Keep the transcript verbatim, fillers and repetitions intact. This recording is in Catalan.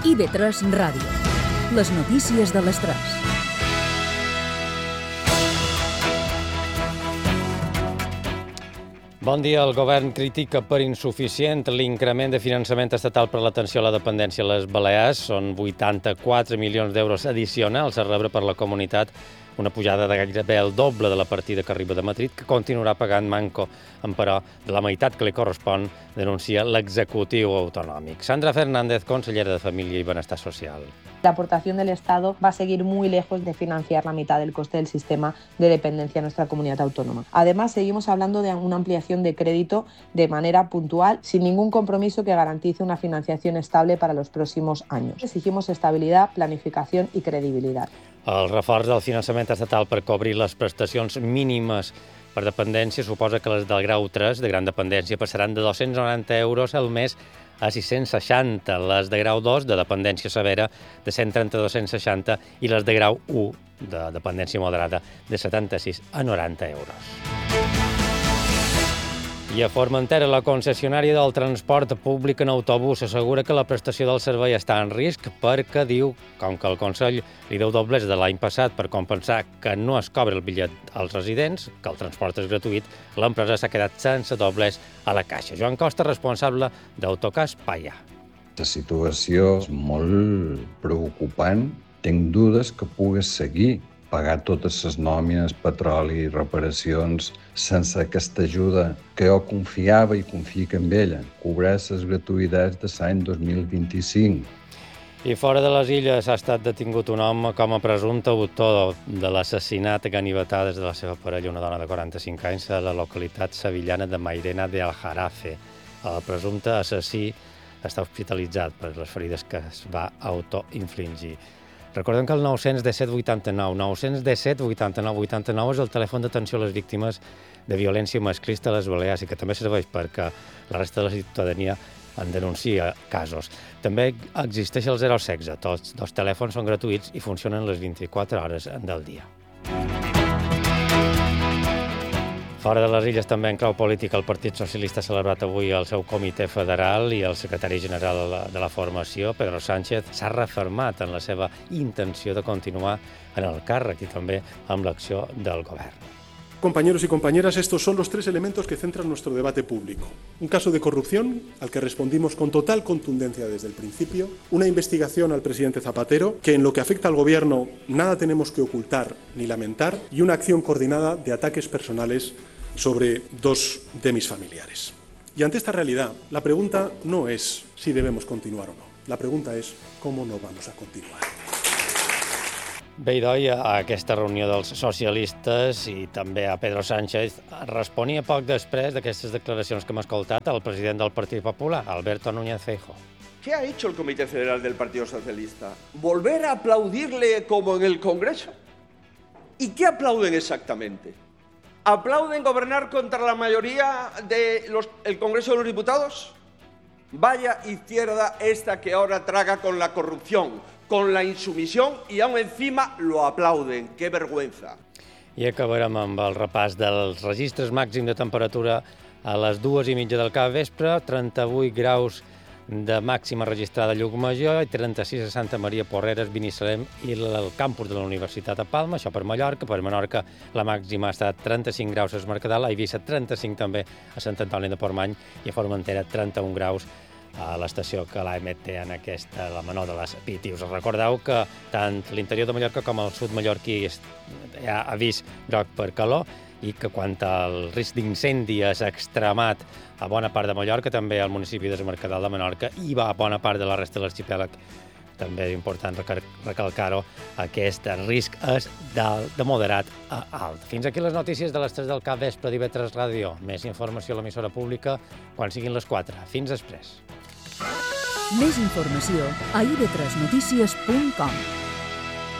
I V tres Ràdio. Les notícies de les tres. Bon dia. El govern critica per insuficient l'increment de finançament estatal per l'atenció a la dependència a les Balears. Són vuitanta-quatre milions d'euros addicionals a rebre per la comunitat, una pujada de gairebé el doble de la partida que arriba de Madrid, que continuarà pagant manco, però de la meitat que li correspon, denuncia l'executiu autonòmic. Sandra Fernández, consellera de Família i Benestar Social. La aportación del Estado va a seguir muy lejos de financiar la mitad del coste del sistema de dependencia en nuestra comunidad autónoma. Además, seguimos hablando de una ampliación de crédito de manera puntual, sin ningún compromiso que garantice una financiación estable para los próximos años. Exigimos estabilidad, planificación y credibilidad. El reforç del finançament estatal per cobrir les prestacions mínimes per dependència suposa que les del grau tres de gran dependència passaran de dos-cents noranta euros al mes a sis-cents seixanta, les de grau dos de dependència severa de cent trenta-dos a cent seixanta i les de grau u de dependència moderada de setanta-sis a noranta euros. I a Formentera, la concessionària del transport públic en autobús assegura que la prestació del servei està en risc perquè diu, com que el Consell li deu doblers de l'any passat per compensar que no es cobra el bitllet als residents, que el transport és gratuït, l'empresa s'ha quedat sense doblers a la caixa. Joan Costa, responsable d'Autocars Paià. La situació és molt preocupant. Tinc dudes que pugues seguir pagar totes les nòmines, petroli, reparacions, sense aquesta ajuda que jo confiava i confio en ella. Cobrar les gratuïtats de l'any dos mil vint-i-cinc. I fora de les Illes ha estat detingut un home com a presumpte autor de l'assassinat a ganivetades de la seva parella, una dona de quaranta-cinc anys, a la localitat sevillana de Mairena de Aljarafe. El presumpte assassí està hospitalitzat per les ferides que es va autoinfligir. Recordem que el nou-cents disset vuitanta-nou, nou-cents disset vuitanta-nou vuitanta-nou és el telèfon d'atenció a les víctimes de violència masclista a les Balears i que també serveix perquè la resta de la ciutadania en denuncia casos. També existeix el zero setze. Tots dos telèfons són gratuïts i funcionen les vint-i-quatre hores del dia. Fora de les Illes, també en clau política, el Partit Socialista ha celebrat avui el seu comitè federal i el secretari general de la formació, Pedro Sánchez, s'ha refermat en la seva intenció de continuar en el càrrec i també amb l'acció del govern. Compañeros y compañeras, estos son los tres elementos que centran nuestro debate público. Un caso de corrupción, al que respondimos con total contundencia desde el principio, una investigación al presidente Zapatero, que en lo que afecta al Gobierno nada tenemos que ocultar ni lamentar, y una acción coordinada de ataques personales sobre dos de mis familiares. Y ante esta realidad, la pregunta no es si debemos continuar o no. La pregunta es cómo no vamos a continuar. Bé, idoi, a aquesta reunió dels socialistes i també a Pedro Sánchez responia poc després d'aquestes declaracions que hem escoltat al president del Partit Popular, Alberto Núñez Feijóo. ¿Qué ha hecho el Comité Federal del Partido Socialista? ¿Volver a aplaudirle como en el Congreso? ¿Y qué aplauden exactamente? ¿Aplauden gobernar contra la mayoría del Congreso de los Diputados? Vaya izquierda esta que ahora traga con la corrupción, con la insumisión y aún encima lo aplauden. ¡Qué vergüenza! I acabarem amb el repàs dels registres màxims de temperatura a les dues i mitja del capvespre, trenta-vuit graus de màxima registrada a Llucmajor i trenta-sis a Santa Maria, Porreres, Binissalem i el campus de la Universitat a Palma, això per Mallorca. Per Menorca la màxima ha estat trenta-cinc graus a Es Mercadal, a Eivissa trenta-cinc també a Sant Antoni de Portmany i a Formentera trenta-un graus a l'estació que l'A M té en aquesta, la menor de les Pitius. Recordeu que tant l'interior de Mallorca com el sud mallorquí hi ha avís groc per calor i que quan el risc d'incendi és extremat a bona part de Mallorca, també al municipi de Es Mercadal de Menorca i va a bona part de la resta de l'arxipèlag, també és important recalcar-ho, aquest risc és de, de moderat a alt. Fins aquí les notícies de les tres del capvespre d'I V tres Ràdio. Més informació a l'emissora pública quan siguin les quatre. Fins després. Més informació a i ve tres notícies punt com.